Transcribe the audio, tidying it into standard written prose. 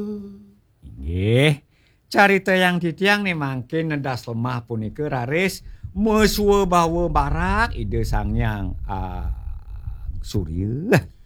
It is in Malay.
Inggih, carita yang titiang nih mangkin nedas lemah punika raris mesua bawa barak ide sang yang Surya.